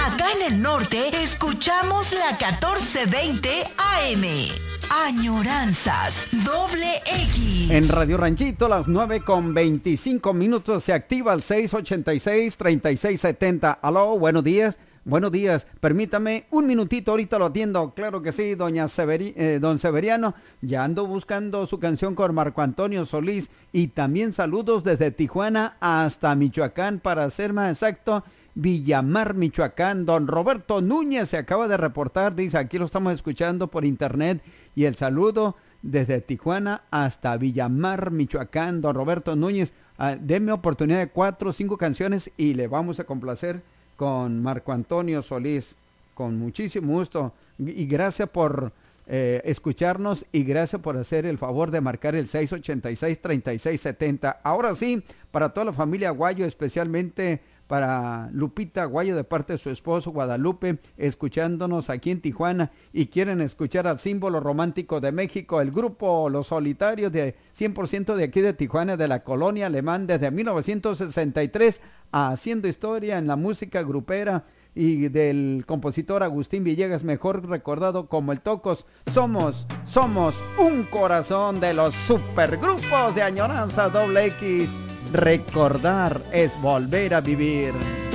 Acá en el norte escuchamos la 1420 AM. Añoranzas Doble X. En Radio Ranchito, las 9:25 se activa el 686-3670. Aló, buenos días. Buenos días, permítame un minutito, ahorita lo atiendo. Claro que sí, don Severiano. Ya ando buscando su canción con Marco Antonio Solís. Y también saludos desde Tijuana hasta Michoacán, para ser más exacto, Villamar, Michoacán. Don Roberto Núñez se acaba de reportar, dice, aquí lo estamos escuchando por internet. Y el saludo desde Tijuana hasta Villamar, Michoacán. Don Roberto Núñez, denme oportunidad de 4 o 5 canciones y le vamos a complacer con Marco Antonio Solís, con muchísimo gusto, y gracias por escucharnos, y gracias por hacer el favor de marcar el 686-3670. Ahora sí, para toda la familia Aguayo, especialmente para Lupita Aguayo de parte de su esposo Guadalupe, escuchándonos aquí en Tijuana, y quieren escuchar al símbolo romántico de México, el grupo Los Solitarios, de 100% de aquí de Tijuana, de la colonia Alemán, desde 1963, haciendo historia en la música grupera, y del compositor Agustín Villegas, mejor recordado como el Tocos. Somos un corazón de los supergrupos de Añoranza Doble X. Recordar es volver a vivir.